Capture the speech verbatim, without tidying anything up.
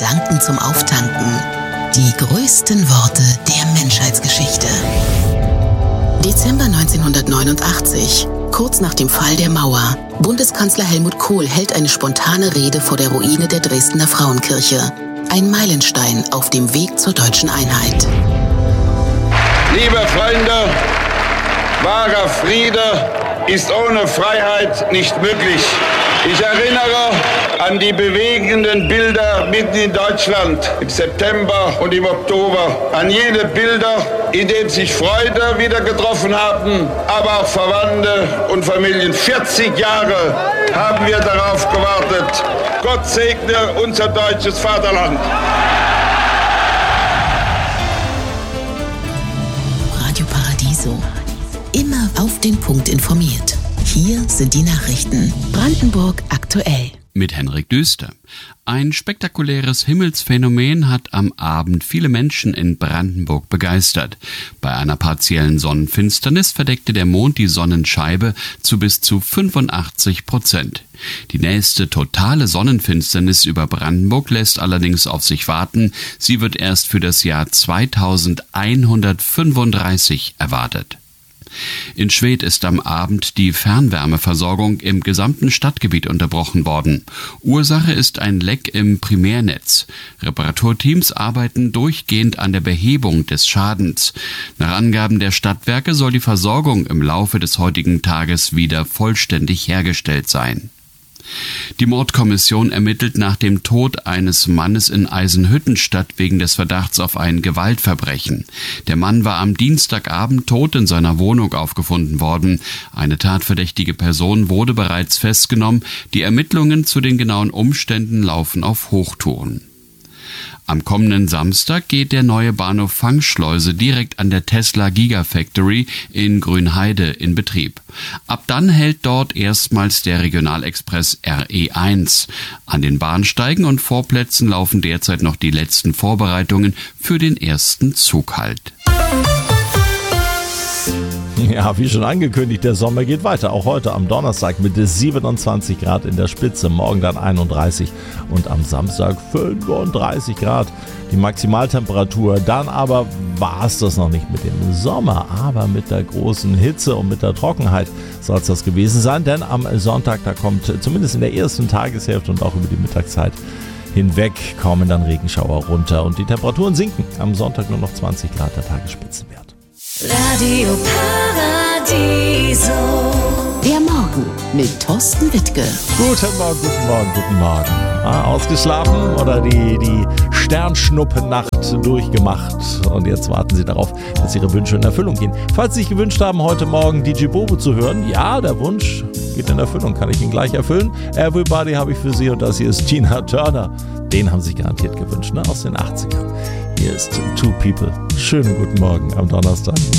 Gedanken zum Auftanken. Die größten Worte der Menschheitsgeschichte. Dezember neunzehnhundertneunundachtzig, kurz nach dem Fall der Mauer. Bundeskanzler Helmut Kohl hält eine spontane Rede vor der Ruine der Dresdner Frauenkirche. Ein Meilenstein auf dem Weg zur deutschen Einheit. Liebe Freunde, wahrer Friede ist ohne Freiheit nicht möglich. Ich erinnere an die bewegenden Bilder mitten in Deutschland im September und im Oktober. An jene Bilder, in denen sich Freunde wieder getroffen haben, aber auch Verwandte und Familien. vierzig Jahre haben wir darauf gewartet. Gott segne unser deutsches Vaterland. Radio Paradiso. Immer auf den Punkt informiert. Hier sind die Nachrichten. Brandenburg aktuell. Mit Henrik Düster. Ein spektakuläres Himmelsphänomen hat am Abend viele Menschen in Brandenburg begeistert. Bei einer partiellen Sonnenfinsternis verdeckte der Mond die Sonnenscheibe zu bis zu fünfundachtzig Prozent. Die nächste totale Sonnenfinsternis über Brandenburg lässt allerdings auf sich warten. Sie wird erst für das Jahr zweitausendeinhundertfünfunddreißig erwartet. In Schwedt ist am Abend die Fernwärmeversorgung im gesamten Stadtgebiet unterbrochen worden. Ursache ist ein Leck im Primärnetz. Reparaturteams arbeiten durchgehend an der Behebung des Schadens. Nach Angaben der Stadtwerke soll die Versorgung im Laufe des heutigen Tages wieder vollständig hergestellt sein. Die Mordkommission ermittelt nach dem Tod eines Mannes in Eisenhüttenstadt wegen des Verdachts auf ein Gewaltverbrechen. Der Mann war am Dienstagabend tot in seiner Wohnung aufgefunden worden. Eine tatverdächtige Person wurde bereits festgenommen. Die Ermittlungen zu den genauen Umständen laufen auf Hochtouren. Am kommenden Samstag geht der neue Bahnhof Fangschleuse direkt an der Tesla Gigafactory in Grünheide in Betrieb. Ab dann hält dort erstmals der Regionalexpress R E eins. An den Bahnsteigen und Vorplätzen laufen derzeit noch die letzten Vorbereitungen für den ersten Zughalt. Ja, wie schon angekündigt, der Sommer geht weiter. Auch heute am Donnerstag mit siebenundzwanzig Grad in der Spitze, morgen dann einunddreißig und am Samstag fünfunddreißig Grad. Die Maximaltemperatur. Dann aber war es das noch nicht mit dem Sommer, aber mit der großen Hitze und mit der Trockenheit soll es das gewesen sein. Denn am Sonntag, da kommt zumindest in der ersten Tageshälfte und auch über die Mittagszeit hinweg kommen dann Regenschauer runter. Und die Temperaturen sinken. Am Sonntag nur noch zwanzig Grad der Tagesspitzenwert. Radio Paradiso. Der Morgen mit Thorsten Wittke. Guten Morgen, guten Morgen, guten Morgen. Ah, ausgeschlafen oder die, die Sternschnuppennacht durchgemacht und jetzt warten Sie darauf, dass Ihre Wünsche in Erfüllung gehen. Falls Sie sich gewünscht haben, heute Morgen D J Bobo zu hören, ja, der Wunsch geht in Erfüllung, kann ich ihn gleich erfüllen. Everybody habe ich für Sie und das hier ist Tina Turner. Den haben Sie sich garantiert gewünscht, ne? Aus den achtzigern. Hier ist Two People. Schönen guten Morgen am Donnerstag.